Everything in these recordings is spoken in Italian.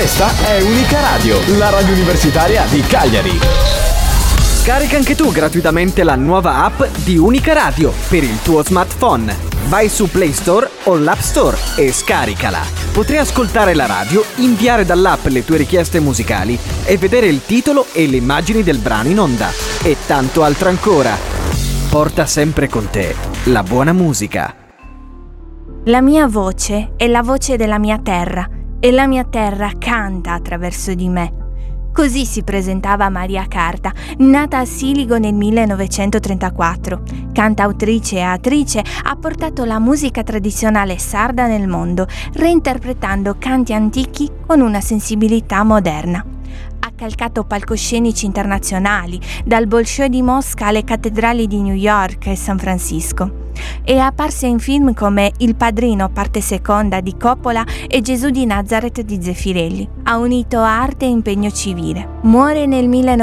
Questa è Unica Radio, la radio universitaria di Cagliari. Scarica anche tu gratuitamente la nuova app di Unica Radio per il tuo smartphone. Vai su Play Store o l'App Store e scaricala. Potrai ascoltare la radio, inviare dall'app le tue richieste musicali e vedere il titolo e le immagini del brano in onda. E tanto altro ancora. Porta sempre con te la buona musica. La mia voce è la voce della mia terra e la mia terra canta attraverso di me. Così si presentava Maria Carta, nata a Siligo nel 1934. Cantautrice e attrice, ha portato la musica tradizionale sarda nel mondo, reinterpretando canti antichi con una sensibilità moderna. Ha calcato palcoscenici internazionali, dal Bolshoi di Mosca alle cattedrali di New York e San Francisco. È apparsa in film come Il Padrino parte seconda di Coppola e Gesù di Nazareth di Zeffirelli. Ha unito arte e impegno civile. Muore nel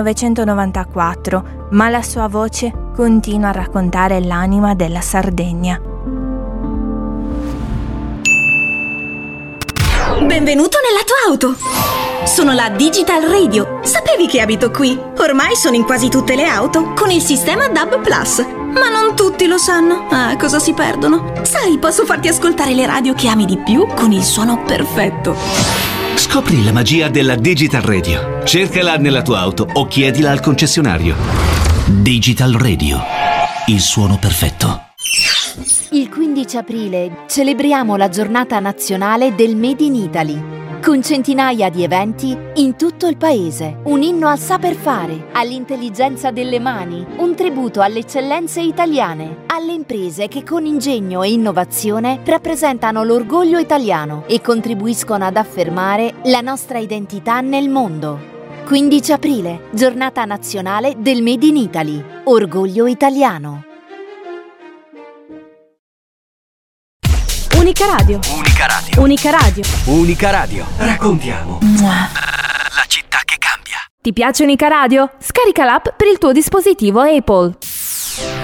1994, ma la sua voce continua a raccontare l'anima della Sardegna. Benvenuto nella tua auto! Sono la Digital Radio. Sapevi che abito qui? Ormai sono in quasi tutte le auto con il sistema DAB+. Ma non tutti lo sanno. Ah, cosa si perdono? Sai, posso farti ascoltare le radio che ami di più con il suono perfetto. Scopri la magia della Digital Radio. Cercala nella tua auto o chiedila al concessionario. Digital Radio. Il suono perfetto. Il 15 aprile celebriamo la giornata nazionale del Made in Italy, con centinaia di eventi in tutto il paese. Un inno al saper fare, all'intelligenza delle mani, un tributo alle eccellenze italiane, alle imprese che con ingegno e innovazione rappresentano l'orgoglio italiano e contribuiscono ad affermare la nostra identità nel mondo. 15 aprile, giornata nazionale del Made in Italy, orgoglio italiano. Unica Radio. Unica Radio. Unica Radio. Unica Radio. Raccontiamo la città che cambia. Ti piace Unica Radio? Scarica l'app per il tuo dispositivo Apple.